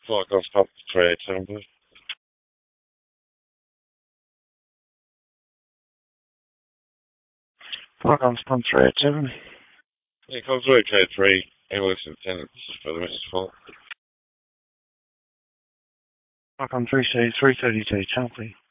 Fuck off, stop the trade, somebody. Fuck on stop trade, seven. Yeah, come through trade 3. English and tenants for the Mrs. Fault. Fuck on 3 C, 332, Chapley.